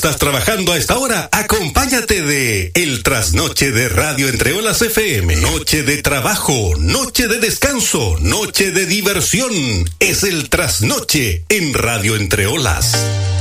¿Estás trabajando a esta hora? Acompáñate de El Trasnoche de Radio Entre Olas FM. Noche de trabajo, noche de descanso, noche de diversión. Es el Trasnoche en Radio Entre Olas.